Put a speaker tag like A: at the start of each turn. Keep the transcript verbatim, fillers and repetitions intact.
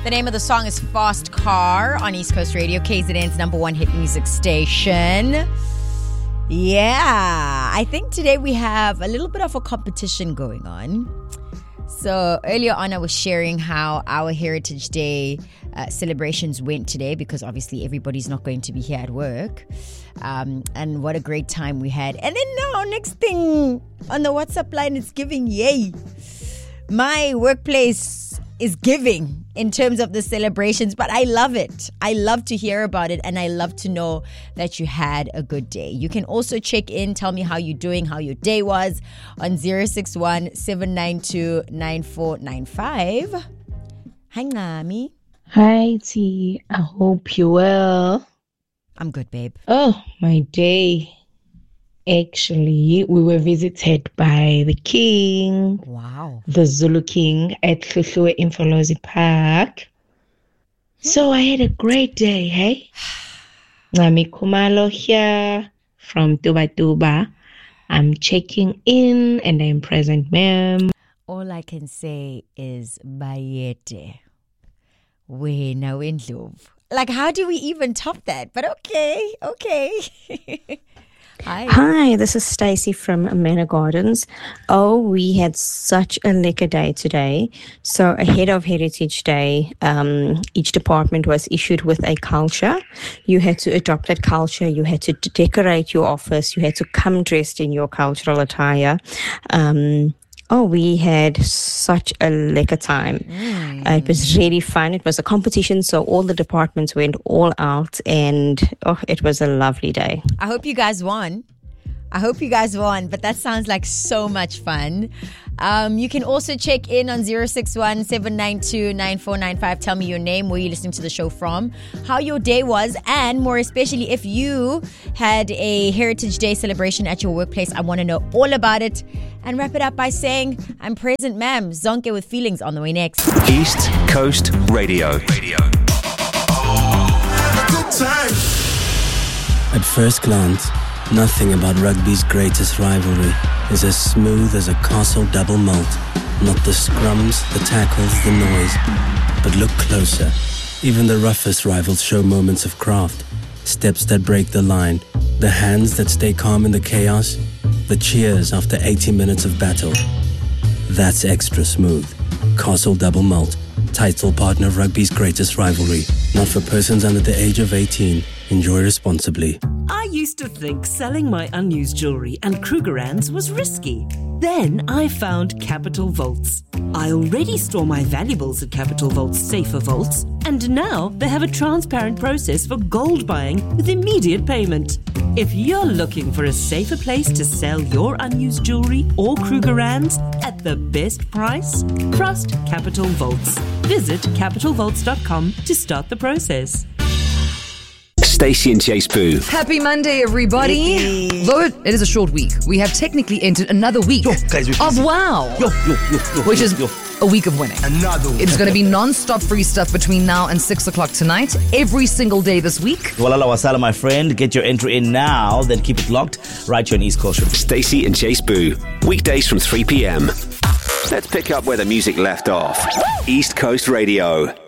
A: The name of the song is Fast Car on East Coast Radio, K Z N's number one hit music station. Yeah, I think today we have a little bit of a competition going on. So earlier on, I was sharing how our Heritage Day uh, celebrations went today, because obviously everybody's not going to be here at work. Um, and what a great time we had. And then now, next thing on the WhatsApp line, it's giving, yay. My workplace is giving in terms of the celebrations, but I love it. I love to hear about it, and I love to know that you had a good day. You can also check in, tell me how you're doing, how your day was on zero six one, seven nine two, nine four nine five. Hi, Ngami.
B: Hi, T. I hope you're well.
A: I'm good, babe.
B: Oh, my day. Actually, we were visited by the king.
A: Wow.
B: The Zulu king at Hluhluwe Imfolozi Park. So I had a great day, hey? Ngami Khumalo here from Tuba Tuba. I'm checking in and I'm present, ma'am.
A: All I can say is bayete. Wena wendlovu. Like, how do we even top that? But okay, okay. Hi.
C: Hi, this is Stacey from Manor Gardens. Oh, we had such a lekker day today. So ahead of Heritage Day, um, each department was issued with a culture. You had to adopt that culture. You had to decorate your office. You had to come dressed in your cultural attire. Um, oh, we had such a lekker time. Mm. Uh, it was really fun. It was a competition, so all the departments went all out, and oh, it was a lovely day.
A: I hope you guys won. I hope you guys won, but that sounds like so much fun. Um, you can also check in on zero six one, seven nine two, nine four nine five. Tell me your name, where you're listening to the show from, how your day was, and more especially if you had a Heritage Day celebration at your workplace. I want to know all about it. And wrap it up by saying, I'm present, ma'am. Zonke with feelings on the way next.
D: East Coast Radio. Radio.
E: Good time.
F: At first glance, nothing about rugby's greatest rivalry is as smooth as a Castle double malt. Not the scrums, the tackles, the noise. But look closer. Even the roughest rivals show moments of craft. Steps that break the line. The hands that stay calm in the chaos. The cheers after eighty minutes of battle. That's extra smooth. Castle double malt. Title partner of rugby's greatest rivalry. Not for persons under the age of eighteen. Enjoy responsibly.
G: I used to think selling my unused jewellery and Krugerrands was risky. Then I found Capital Vaults. I already store my valuables at Capital Vaults safer vaults, and now they have a transparent process for gold buying with immediate payment. If you're looking for a safer place to sell your unused jewellery or Krugerrands at the best price, trust Capital Vaults. Visit capital vaults dot com to start the process.
D: Stacey and Chase Boo.
H: Happy Monday, everybody. Though it, it is a short week, we have technically entered another week
E: Yo, guys,
H: of wow,
E: yo, yo, yo, yo,
H: which is
E: yo.
H: a week of winning.
E: Another one.
H: It's going to be non-stop free stuff between now and six o'clock tonight, every single day this week.
I: Walala wasala, my friend. Get your entry in now, then keep it locked right here on East Coast.
D: Stacey and Chase Boo. Weekdays from three p.m. Let's pick up where the music left off. East Coast Radio.